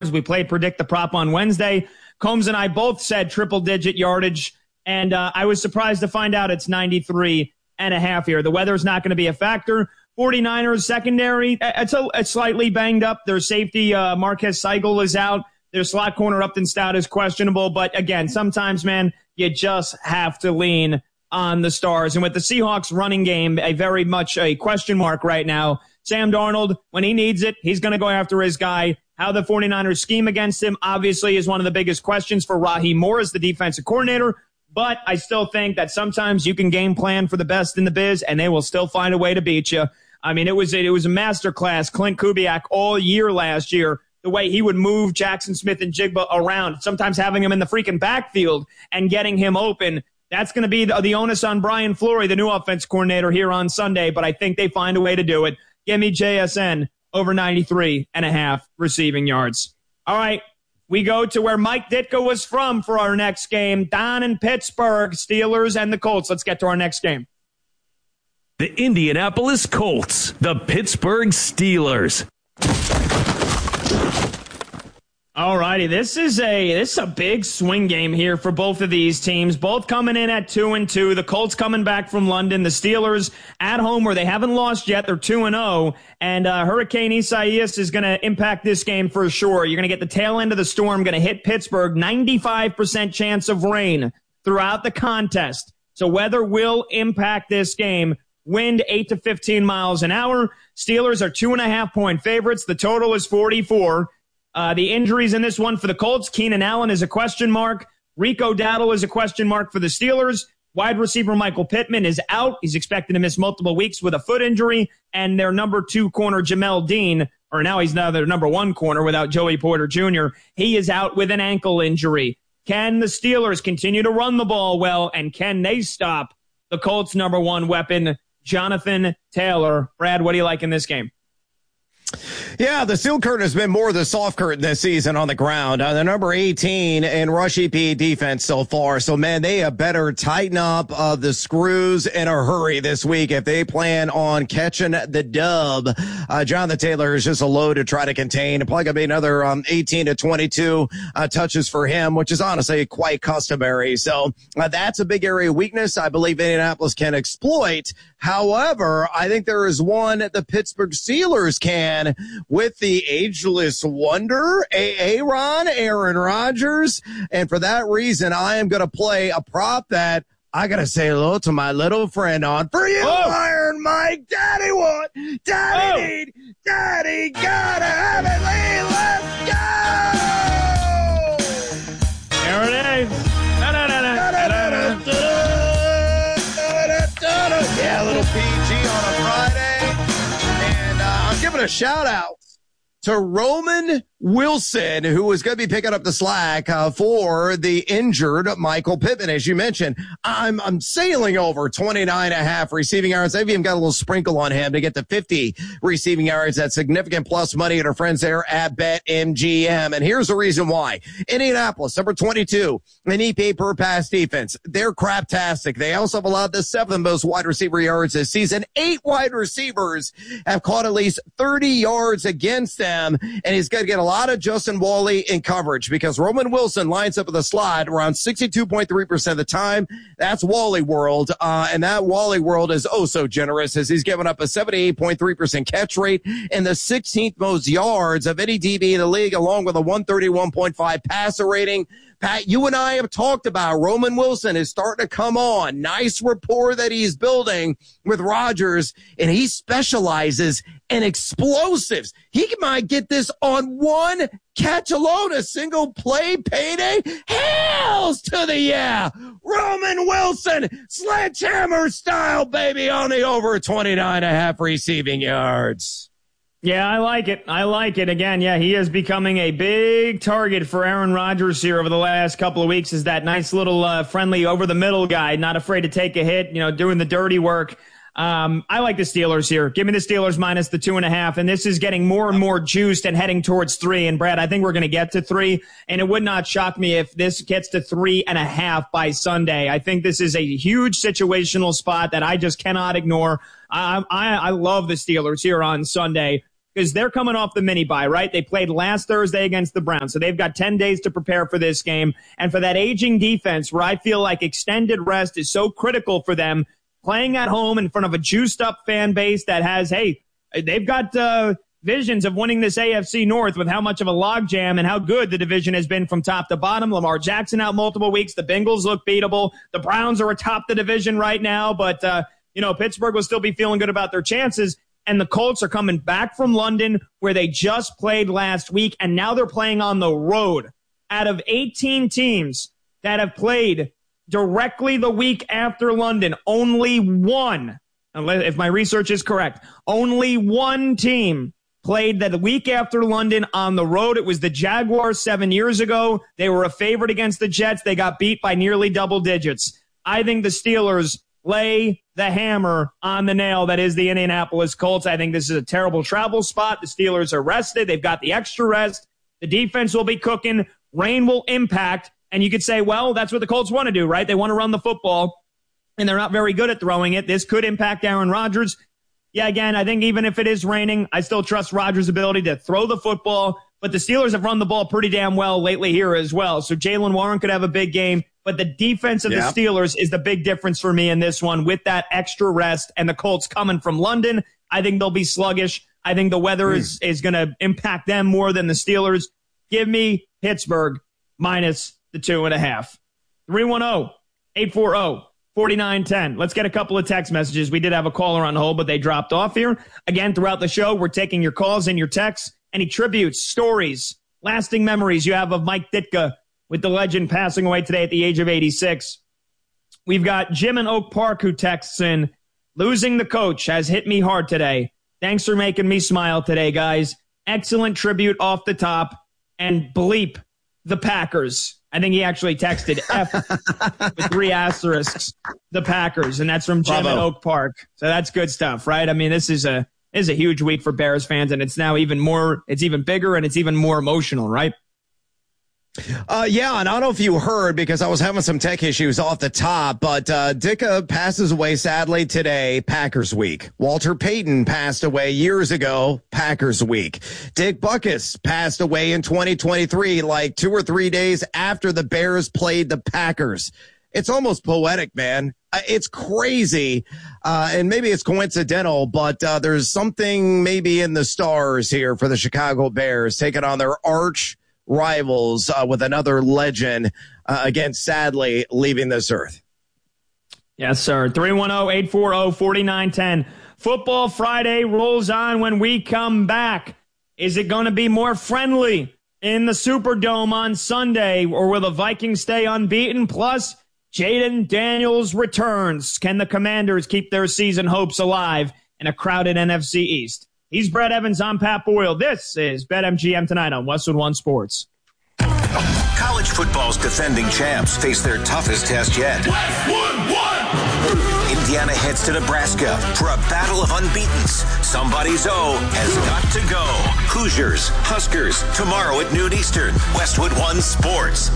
We played Predict the Prop on Wednesday. Combs and I both said triple-digit yardage, and I was surprised to find out it's 93.5 here. The weather's not going to be a factor. 49ers secondary, it's slightly banged up. Their safety, Marquez Seigel, is out. Their slot corner, Upton Stout, is questionable. But again, sometimes, man, you just have to lean on the stars. And with the Seahawks running game, very much a question mark right now. Sam Darnold, when he needs it, he's going to go after his guy. How the 49ers scheme against him, obviously, is one of the biggest questions for Raheem Morris, the defensive coordinator. But I still think that sometimes you can game plan for the best in the biz, and they will still find a way to beat you. I mean, it was a masterclass, Clint Kubiak, all year last year, the way he would move Jackson Smith and Jigba around, sometimes having him in the freaking backfield and getting him open. That's going to be the onus on Brian Fleury, the new offense coordinator, here on Sunday, but I think they find a way to do it. Give me JSN over 93.5 receiving yards. All right, we go to where Mike Ditka was from for our next game, down in Pittsburgh, Steelers and the Colts. Let's get to our next game. The Indianapolis Colts, the Pittsburgh Steelers. All righty, this is a big swing game here for both of these teams. Both coming in at 2-2. The Colts coming back from London. The Steelers at home where they haven't lost yet. They're 2-0. And Hurricane Isaias is going to impact this game for sure. You're going to get the tail end of the storm, going to hit Pittsburgh. 95% chance of rain throughout the contest. So weather will impact this game. Wind 8 to 15 miles an hour. Steelers are 2.5-point favorites. The total is 44. The injuries in this one for the Colts, Keenan Allen is a question mark. Rico Dowdle is a question mark for the Steelers. Wide receiver Michael Pittman is out. He's expected to miss multiple weeks with a foot injury. And their number 2 corner, Jamel Dean, or now he's now their number 1 corner without Joey Porter Jr., he is out with an ankle injury. Can the Steelers continue to run the ball well, and can they stop the Colts' number 1 weapon, Jonathan Taylor? Brad, what do you like in this game? Yeah, the steel curtain has been more the soft curtain this season on the ground. The number 18 in rush EP defense so far. So, man, they have better tighten up the screws in a hurry this week if they plan on catching the dub. Jonathan Taylor is just a load to try to contain. Probably going to be another 18 to 22 touches for him, which is honestly quite customary. So that's a big area of weakness I believe Indianapolis can exploit. However, I think there is one that the Pittsburgh Steelers can with the ageless wonder, Aaron Rodgers. And for that reason, I am going to play a prop that I got to say hello to my little friend on. For you, Iron Mike, Daddy what? Daddy need, Daddy gotta have it, Lee, let's go! There it is. Yeah, a little PG on a Friday. And I'm giving a shout out to Roman Wilson, who is going to be picking up the slack for the injured Michael Pittman. As you mentioned, I'm sailing over 29.5 receiving yards. I've even got a little sprinkle on him to get to 50 receiving yards. That's significant plus money at our friends there at BetMGM. And here's the reason why. Indianapolis, number 22, an EPA per pass defense. They're craptastic. They also have allowed the 7th most wide receiver yards this season. 8 wide receivers have caught at least 30 yards against them. And he's going to get a lot of Justin Wally in coverage because Roman Wilson lines up in the slot around 62.3% of the time. That's Wally world. And that Wally world is oh so generous as he's given up a 78.3% catch rate and the 16th most yards of any DB in the league, along with a 131.5 passer rating. Pat, you and I have talked about Roman Wilson is starting to come on. Nice rapport that he's building with Rodgers, and he specializes in explosives. He might get this on one catch alone, a single play payday. Hells to the yeah. Roman Wilson, sledgehammer style, baby, on the over 29.5 receiving yards. Yeah, I like it. I like it. Again, yeah, he is becoming a big target for Aaron Rodgers here over the last couple of weeks. Is that nice little friendly over-the-middle guy, not afraid to take a hit, doing the dirty work. I like the Steelers here. Give me the Steelers minus the 2.5, and this is getting more and more juiced and heading towards 3. And, Brad, I think we're going to get to 3, and it would not shock me if this gets to 3.5 by Sunday. I think this is a huge situational spot that I just cannot ignore. I love the Steelers here on Sunday. because they're coming off the mini bye, right? They played last Thursday against the Browns, so they've got 10 days to prepare for this game. And for that aging defense, where I feel like extended rest is so critical for them, playing at home in front of a juiced-up fan base that has, hey, they've got visions of winning this AFC North with how much of a logjam and how good the division has been from top to bottom. Lamar Jackson out multiple weeks. The Bengals look beatable. The Browns are atop the division right now, but Pittsburgh will still be feeling good about their chances. And the Colts are coming back from London, where they just played last week, and now they're playing on the road. Out of 18 teams that have played directly the week after London, only one, if my research is correct, only one team played the week after London on the road. It was the Jaguars 7 years ago. They were a favorite against the Jets. They got beat by nearly double digits. I think the Steelers lay the hammer on the nail that is the Indianapolis Colts. I think this is a terrible travel spot. The Steelers are rested. They've got the extra rest. The defense will be cooking. Rain will impact. And you could say, well, that's what the Colts want to do, right? They want to run the football, and they're not very good at throwing it. This could impact Aaron Rodgers. Yeah, again, I think even if it is raining, I still trust Rodgers' ability to throw the football. But the Steelers have run the ball pretty damn well lately here as well. So Jaylen Warren could have a big game. But the defense of the Steelers is the big difference for me in this one with that extra rest and the Colts coming from London. I think they'll be sluggish. I think the weather is going to impact them more than the Steelers. Give me Pittsburgh minus the 2.5. 310-840-4910. Let's get a couple of text messages. We did have a caller on hold, but they dropped off here. Again, throughout the show, we're taking your calls and your texts. Any tributes, stories, lasting memories you have of Mike Ditka, with the legend passing away today at the age of 86. We've got Jim in Oak Park who texts in, losing the coach has hit me hard today. Thanks for making me smile today, guys. Excellent tribute off the top. And bleep the Packers. I think he actually texted F with 3 asterisks, the Packers. And that's from Jim in Oak Park. So that's good stuff, right? I mean, this is a huge week for Bears fans, and it's now even bigger, and it's even more emotional, right? And I don't know if you heard, because I was having some tech issues off the top, but Ditka passes away sadly today, Packers week. Walter Payton passed away years ago, Packers week. Dick Butkus passed away in 2023, like 2 or 3 days after the Bears played the Packers. It's almost poetic, man. It's crazy, and maybe it's coincidental, but there's something maybe in the stars here for the Chicago Bears, taking on their arch rivals with another legend, again, sadly, leaving this earth. Yes, sir. 310-840-4910. Football Friday rolls on when we come back. Is it going to be more friendly in the Superdome on Sunday, or will the Vikings stay unbeaten? Plus, Jaden Daniels returns. Can the Commanders keep their season hopes alive in a crowded NFC East? He's Brett Evans. I'm Pat Boyle. This is BetMGM tonight on Westwood One Sports. College football's defending champs face their toughest test yet. Westwood One! Indiana heads to Nebraska for a battle of unbeatens. Somebody's O has got to go. Hoosiers, Huskers, tomorrow at noon Eastern. Westwood One Sports.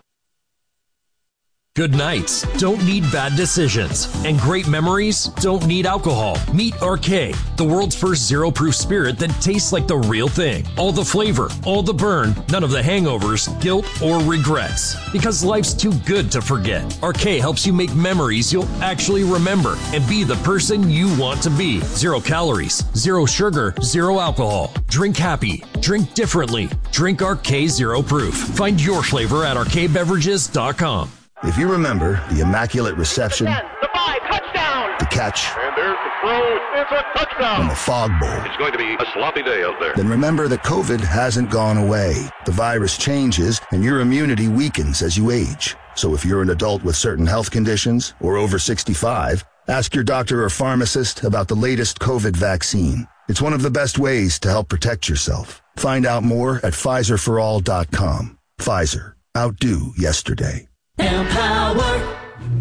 Good nights don't need bad decisions, and great memories don't need alcohol. Meet RK, the world's first zero-proof spirit that tastes like the real thing. All the flavor, all the burn, none of the hangovers, guilt, or regrets. Because life's too good to forget. RK helps you make memories you'll actually remember and be the person you want to be. 0 calories, 0 sugar, 0 alcohol. Drink happy. Drink differently. Drink RK Zero Proof. Find your flavor at rkbeverages.com. If you remember the immaculate reception, the 5, touchdown, the catch, and there's the throw, it's a touchdown, and the fog bowl, it's going to be a sloppy day out there. Then remember that COVID hasn't gone away. The virus changes, and your immunity weakens as you age. So if you're an adult with certain health conditions or over 65, ask your doctor or pharmacist about the latest COVID vaccine. It's one of the best ways to help protect yourself. Find out more at PfizerForAll.com. Pfizer. Outdo yesterday. Empower.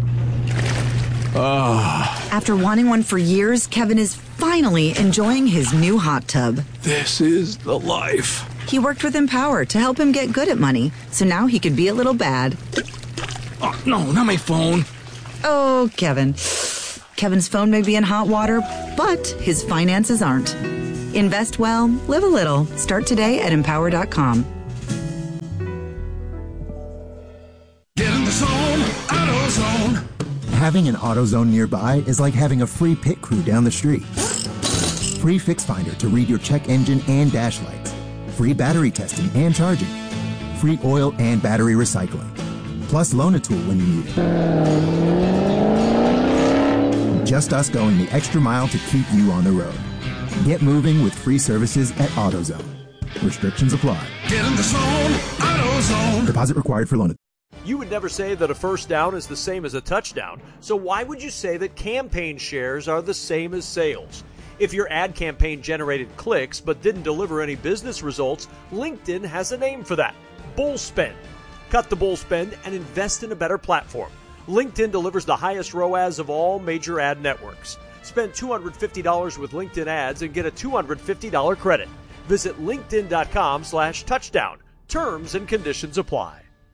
After wanting one for years, Kevin is finally enjoying his new hot tub. This is the life. He worked with Empower to help him get good at money, so now he could be a little bad. Oh, no, not my phone. Oh, Kevin. Kevin's phone may be in hot water, but his finances aren't. Invest well, live a little. Start today at Empower.com. Get in the zone, AutoZone. Having an AutoZone nearby is like having a free pit crew down the street. Free Fix Finder to read your check engine and dash lights. Free battery testing and charging. Free oil and battery recycling. Plus Loan-A-Tool when you need it. Just us going the extra mile to keep you on the road. Get moving with free services at AutoZone. Restrictions apply. Get in the zone, AutoZone. Deposit required for Loan-A-Tool. You would never say that a first down is the same as a touchdown, so why would you say that campaign shares are the same as sales? If your ad campaign generated clicks but didn't deliver any business results, LinkedIn has a name for that: bull spend. Cut the bull spend and invest in a better platform. LinkedIn delivers the highest ROAS of all major ad networks. Spend $250 with LinkedIn ads and get a $250 credit. Visit linkedin.com/touchdown. Terms and conditions apply.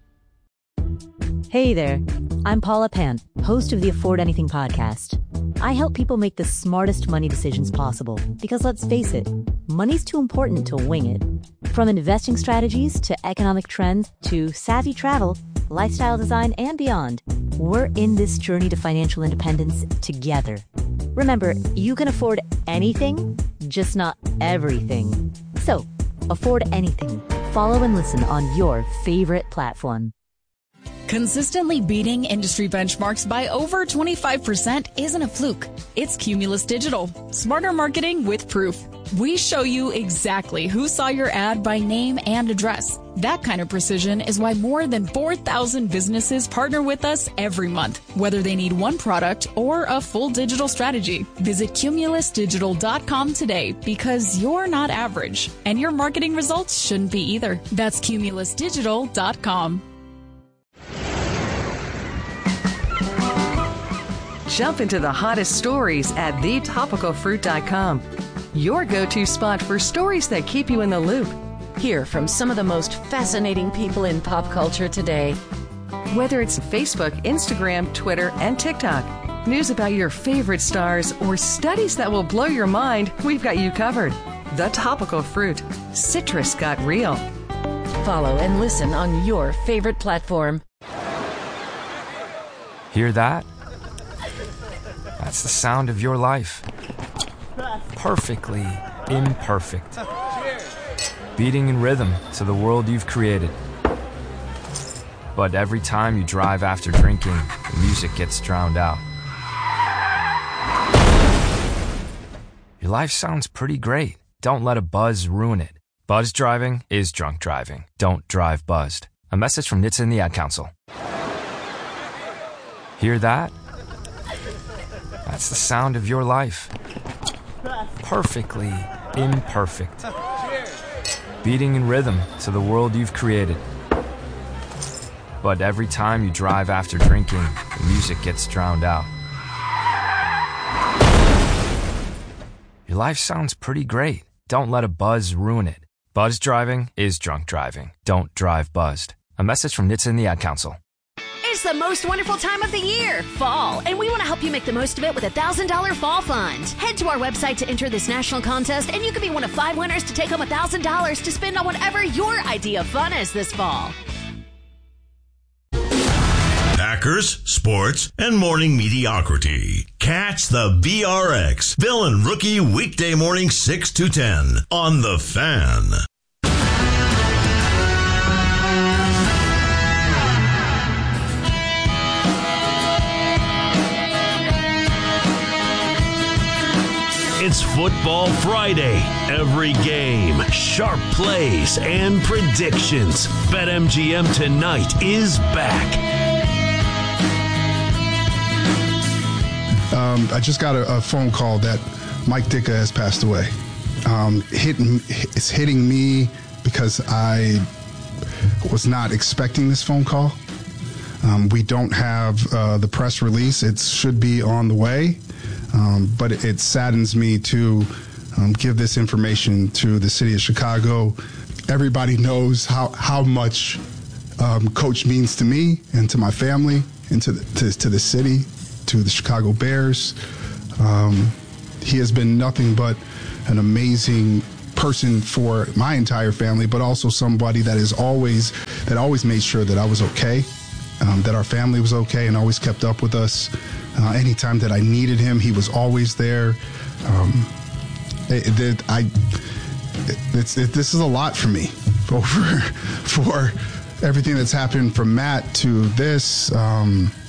Hey there, I'm Paula Pant, host of the Afford Anything podcast. I help people make the smartest money decisions possible because, let's face it, money's too important to wing it. From investing strategies to economic trends to savvy travel, lifestyle design, and beyond, we're in this journey to financial independence together. Remember, you can afford anything, just not everything. So, afford anything. Follow and listen on your favorite platform. Consistently beating industry benchmarks by over 25% isn't a fluke. It's Cumulus Digital. Smarter marketing with proof. We show you exactly who saw your ad by name and address. That kind of precision is why more than 4,000 businesses partner with us every month, whether they need one product or a full digital strategy. Visit cumulusdigital.com today because you're not average, and your marketing results shouldn't be either. That's cumulusdigital.com. Jump into the hottest stories at thetopicalfruit.com. Your go-to spot for stories that keep you in the loop. Hear from some of the most fascinating people in pop culture today. Whether it's Facebook, Instagram, Twitter, and TikTok, news about your favorite stars, or studies that will blow your mind, we've got you covered. The Topical Fruit. Citrus got real. Follow and listen on your favorite platform. Hear that? That's the sound of your life. Perfectly imperfect. Beating in rhythm to the world you've created. But every time you drive after drinking, the music gets drowned out. Your life sounds pretty great. Don't let a buzz ruin it. Buzz driving is drunk driving. Don't drive buzzed. A message from NHTSA and the Ad Council. Hear that? That's the sound of your life. Perfectly imperfect. Beating in rhythm to the world you've created. But every time you drive after drinking, the music gets drowned out. Your life sounds pretty great. Don't let a buzz ruin it. Buzz driving is drunk driving. Don't drive buzzed. A message from NHTSA and the Ad Council. It's the most wonderful time of the year, fall, and we want to help you make the most of it with a $1,000 fall fund. Head to our website to enter this national contest, and you could be one of 5 winners to take home $1,000 to spend on whatever your idea of fun is this fall. Packers, sports, and morning mediocrity. Catch the VRX, Villain Rookie, weekday morning 6 to 10 on The Fan. It's Football Friday. Every game, sharp plays, and predictions. BetMGM tonight is back. I just got a phone call that Mike Ditka has passed away. It's hitting me because I was not expecting this phone call. We don't have the press release. It should be on the way. But it saddens me to give this information to the city of Chicago. Everybody knows how much Coach means to me and to my family and to the city, to the Chicago Bears. He has been nothing but an amazing person for my entire family, but also somebody that always made sure that I was okay, that our family was okay, and always kept up with us. Anytime that I needed him, he was always there. This is a lot for me for everything that's happened from Matt to this.